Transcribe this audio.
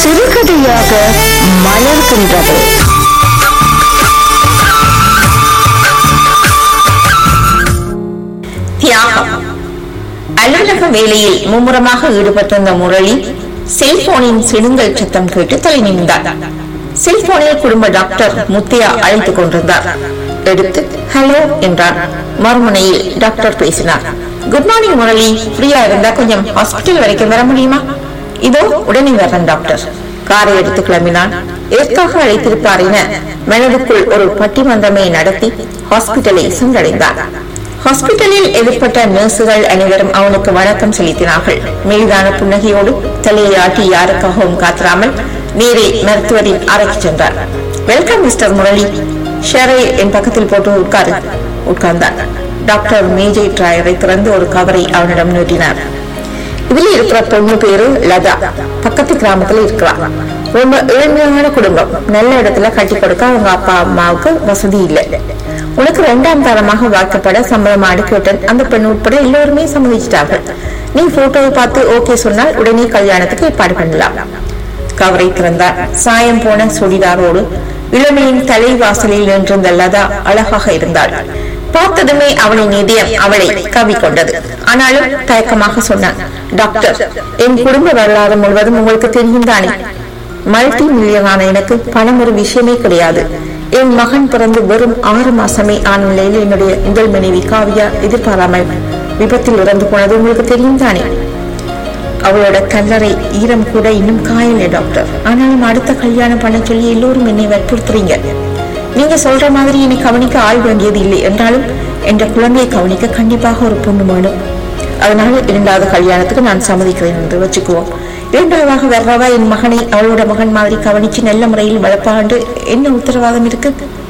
சிறுகதையாக மலர்கின்றது. தியாகம். அலுவலக வேலையில் மும்முரமாக ஈடுபட்டிருந்த முரளி செல்போனின் சிடுங்கல் சத்தம் கேட்டு தலை நிமிர்ந்தார். செல்போனில் குடும்ப டாக்டர் முத்தையா அழைத்துக் கொண்டிருந்தார். எடுத்து ஹலோ என்றார். மறுமுனையில் டாக்டர் பேசினார். குட் மார்னிங் முரளி, ஃப்ரீயா இருந்தா கொஞ்சம் ஹாஸ்பிட்டல் வரைக்கும் வர முடியுமா? இதோ உடனே வரேன் டாக்டர். காரை எடுத்து கிளம்பினான். எதற்காக அழைத்திருப்பார் என மனதுக்குள் ஒரு பட்டிமன்றமே நடத்தி ஹாஸ்பிட்டலை சென்றடைந்தார். ஹாஸ்பிட்டலில் எதிர்பட்ட நர்சுகள் அனைவரும் அவனுக்கு வணக்கம் செலுத்தினார்கள். மெலிதான புன்னகையோடு தலையை ஆட்டி யாருக்காகவும் காத்திராமல் நேரே மருத்துவரின் அறைக்கு சென்றார். வெல்கம் மிஸ்டர் முரளி, ஷேரை என் பக்கத்தில் போட்டு உட்கார்ந்தார். டாக்டர் மேஜை டிராயரை திறந்து ஒரு கவரை அவனிடம் நீட்டினார். இதுல இருக்கிற பொண்ணு பேரு லதா, பக்கத்து கிராமத்துல இருக்கிறார். ரொம்ப ஏழ்மையான குடும்பம். நல்ல இடத்துல கட்டி கொடுக்க அவங்க அப்பா அம்மாவுக்கு வசதி இல்லை. உனக்கு 2ஆம் தரமாக வாக்கப்பட சம்பளம் அடுக்கிவிட்டன். அந்த பெண் உட்பட எல்லோருமே சம்மதிச்சிட்டார்கள். நீ போட்டோவை பார்த்து ஓகே சொன்னால் உடனே கல்யாணத்துக்கு ஏற்பாடு பண்ணலாம். கவரை திறந்தார். சாயம் போன சுடிதாரோடு இளமையின் தலைவாசலில் நின்றிருந்த லதா அழகாக இருந்தாள். பார்த்ததுமே அவனின் இதயம் அவளை கவி கொண்டது. ஆனாலும் தயக்கமாக சொன்னான், டாக்டர், என் குடும்ப வரலாறு முழுவதும் உங்களுக்கு தெரியும் தானே? மல்டி மில்லியனான எனக்கு பணம் ஒரு விஷயமே கிடையாது. என் மகன் பிறந்து வெறும் 6 மாசமே ஆன நிலையில் என்னுடைய முதல் மனைவி காவியா எதிர்பாராமல் விபத்தில் இறந்து போனது உங்களுக்கு தெரியும் தானே? அவளோட கல்லறை ஈரம் கூட இன்னும் காயலை டாக்டர். ஆனாலும் அடுத்த கல்யாணம் பண்ண சொல்லி எல்லோரும் என்னை வற்புறுத்துறீங்க. நீங்க சொல்ற மாதிரி என்னை கவனிக்க ஆள் வேண்டியது இல்லை என்றாலும் என்ற குழந்தையை கவனிக்க கண்டிப்பாக ஒரு பொண்ணு வேணும். அதனால 2வது கல்யாணத்துக்கு நான் சம்மதிக்கிறேன் என்று வச்சுக்குவோம். 2ஆவதாக வர்றவா என் மகனை அவளோட மகன் மாதிரி கவனிச்சு நல்ல முறையில் வளர்ப்பாண்டு என்ன உத்தரவாதம் இருக்கு?